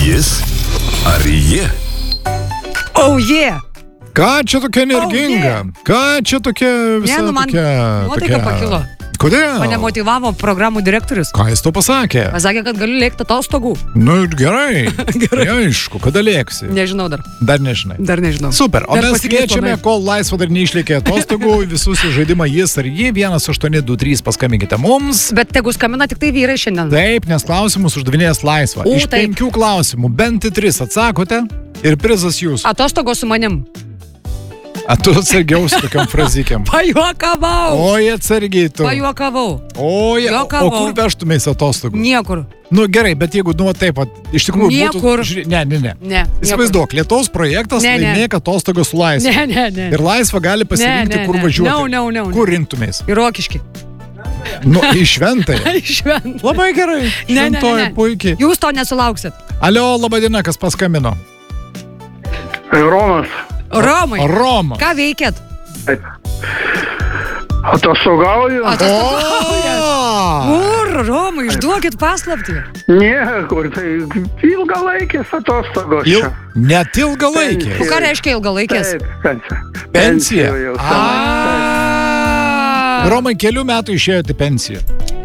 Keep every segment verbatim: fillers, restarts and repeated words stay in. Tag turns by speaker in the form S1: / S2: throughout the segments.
S1: Jis ar ji?
S2: Oh yeah!
S3: Ką čia tokia energinga?
S2: Oh, yeah.
S3: Ką čia tokia visa
S2: Ne, nu man
S3: tokia...
S2: nuotaika pakilo.
S3: Kodėl?
S2: Mane motyvavo programų direktorius.
S3: Ką jis to pasakė?
S2: Pasakė, kad galiu lėkti atostogų.
S3: Nu, gerai.
S2: Gerai.
S3: Aišku, kada lėksi?
S2: Nežinau dar.
S3: Dar nežinai.
S2: Dar nežinau.
S3: Super, o
S2: Dar
S3: mes
S2: pasikeis
S3: kviečiame,
S2: planai.
S3: kol laisva dar neišlėkė atostogų, visus į žaidimą jis ar ji, vienas aštuoni du trys paskambinkite mums.
S2: Bet tegu skambina tik tai vyrai šiandien.
S3: Taip, nes klausimus uždavinės laisva.
S2: O,
S3: Iš
S2: taip.
S3: penkių klausimų bent į tris atsakote ir prizas jūsų.
S2: Atostogos su manim.
S3: A tu atsargiau su tokiam frazikėm.
S2: Pajuokavau.
S3: Oi, atsargiai tu.
S2: Pajuokavau.
S3: Oi, o
S2: Juokavau.
S3: kur vežtumės atostogų?
S2: Niekur.
S3: Nu gerai, bet jeigu, nu, taip, at, iš tikrųjų
S2: Niekur.
S3: būtų... Žiūrė- Ne, ne, ne.
S2: Ne.
S3: Įsivaizduok, Lietuvos projektas
S2: Ne, ne.
S3: laimėk atostogos su laisva.
S2: Ne, ne, ne.
S3: Ir laisva gali pasirinkti,
S2: Ne, ne,
S3: kur
S2: ne.
S3: važiuoti.
S2: No, no, no, no.
S3: Kur rinktumės?
S2: Ir rokiški.
S3: Nu, į šventąją.
S2: Švent.
S3: Labai gerai.
S2: Ne, ne, ne,
S3: Šventoji
S2: ne.
S3: puikiai.
S2: Jūs to nesulauksit.
S3: Alio, laba diena, kas paskambino?
S4: Romas,
S2: Romai.
S3: Roma.
S2: Ką veikėt?
S4: atostogauju?
S2: Atostogauja.
S3: O!
S2: Kur, Romai, išduokit paslaptį.
S4: Niekur, tai ilgalaikės atostogos.
S3: Il...
S4: čia.
S3: Net ilgalaikė.
S2: O ką reiškia ilgalaikės?
S4: Taip, pensija.
S3: Pensija.
S4: jau
S3: A.
S4: sena.
S3: Romai, kelių metų išėjote pensiją.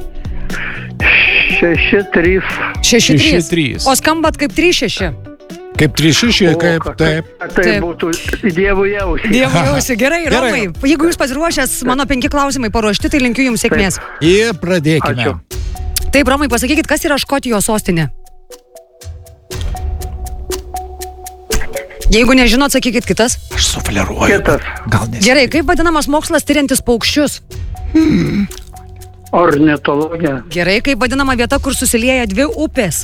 S4: Šeši, trys.
S2: Šeši,
S3: Šeši,
S2: trys.
S3: trys.
S2: O skambat kaip trys šeši.
S3: Kaip trys šeši, kaip taip.
S4: Tai
S2: Taip.
S4: būtų dievų jausi.
S2: Dievo jausi. Gerai,
S3: Gerai.
S2: Romai. Jeigu jūs pasiruošęs, mano penki klausimai paruošti, tai linkiu jums sėkmės.
S3: Ir pradėkime.
S4: Ačiū.
S2: Taip, Romai, pasakykit, kas yra Škotijos sostinė? Jeigu nežinot, sakykit kitas.
S3: Aš sufleruoju.
S4: Kitas.
S3: Gal nes.
S2: Gerai, kaip vadinamas mokslas tyriantis paukščius?
S4: Ornitologija.
S2: Gerai, kaip vadinama vieta, kur susilieja dvi upės?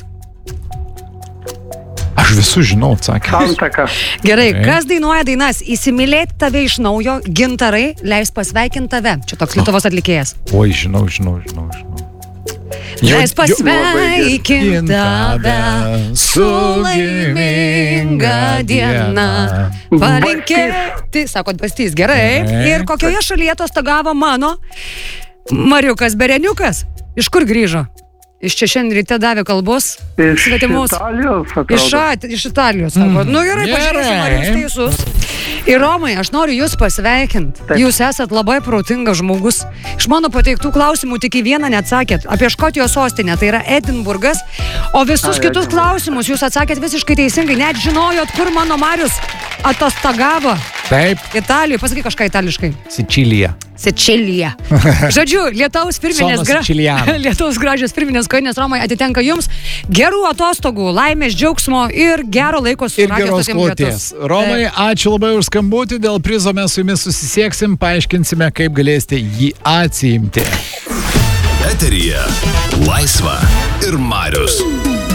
S3: Aš visų žinau atsakymus.
S4: Santaka.
S2: Gerai,
S3: Gerai.
S2: kas dainuoja dainas? Įsimylėti tave iš naujo, gintarai, leis pasveikinti tave. Čia toks Lietuvos atlikėjas.
S3: Oi, žinau, žinau, žinau, žinau.
S2: Leis pasveikinti tave su laiminga diena. Palinkėti, sakot, bastys, gerai.
S3: Gerai.
S2: Ir kokioje šalyje atostogavo mano Mariukas Bereniukas? Iš kur grįžo? Iš čia šiandien ryte davė kalbos
S4: Iš
S2: svetimus.
S4: Italijos, atrodo.
S2: Iš, at, iš Italijos, sako. Nu gerai,
S3: Gerai.
S2: pažiūrėsim, ar jūs teisus. Ir Romai, aš noriu jūs pasveikinti.
S4: Taip.
S2: Jūs esat labai protingas žmogus. Iš mano pateiktų klausimų tik į vieną neatsakėt. Apie Škotijos sostinę, tai yra Edinburgas. O visus
S4: Ai,
S2: kitus
S4: Edinburgas.
S2: klausimus jūs atsakėt visiškai teisingai. Net žinojot, kur mano Marius atostogavo.
S3: Taip,
S2: Italijoje, pasakyk kažką itališkai.
S3: Sicilija.
S2: Sicilija. Žodžiu, lietaus firminės,
S3: Sono
S2: gra...
S3: Siciliano.
S2: lietaus gražios firminės koinės Romai atitenka jums. Gerų atostogų, laimės, džiaugsmo ir gero laiko su
S3: Ir
S2: radijo
S3: geros
S2: stotim
S3: kloties.
S2: Lietus.
S3: Romai, ačiū labai už skambutį. Dėl prizo mes su jumis susisieksim, paaiškinsime, kaip galėsite jį atsiimti.
S1: Eteryje Laisva ir Marius.